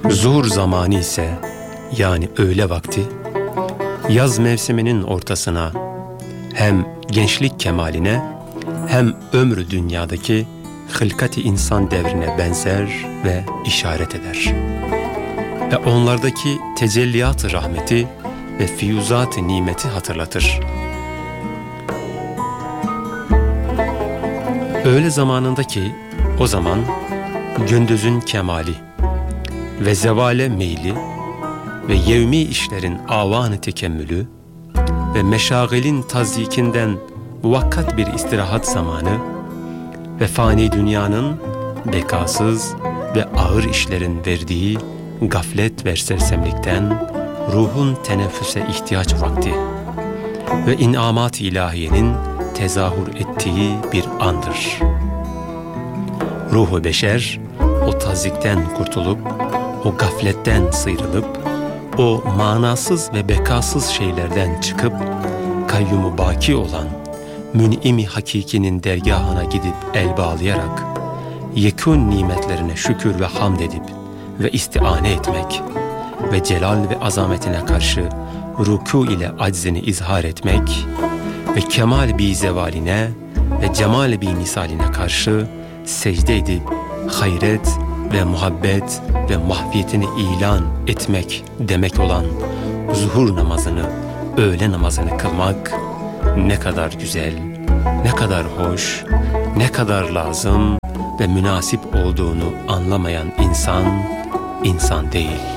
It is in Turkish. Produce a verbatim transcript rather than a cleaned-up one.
Zuhur zamanı ise, yani öğle vakti, yaz mevsiminin ortasına hem gençlik kemaline hem ömrü dünyadaki hılkat-ı insan devrine benzer ve işaret eder. Ve onlardaki tecelliyat-ı rahmeti ve fiyuzat-ı nimeti hatırlatır. Öğle zamanındaki o zaman gündüzün kemali ve zevale meyli ve yevmi işlerin avan-ı tekemmülü ve meşagilin tazyikinden muvakkat bir istirahat zamanı ve fani dünyanın bekasız ve ağır işlerin verdiği gaflet ve sersemlikten ruhun teneffüse ihtiyaç vakti ve inamat-ı ilahiyenin tezahür ettiği bir andır. Ruhu beşer o tazyikten kurtulup, o gafletten sıyrılıp, o manasız ve bekasız şeylerden çıkıp, kayyumu baki olan mün'im-i hakikinin dergahına gidip el bağlayarak, yekûn nimetlerine şükür ve hamd edip ve istiane etmek ve celal ve azametine karşı rükû ile aczini izhar etmek ve kemal bi zevaline ve cemal bi misaline karşı secde edip hayret ve muhabbet ve mahviyetini ilan etmek demek olan zuhur namazını, öğle namazını kılmak ne kadar güzel, ne kadar hoş, ne kadar lazım ve münasip olduğunu anlamayan insan, insan değil.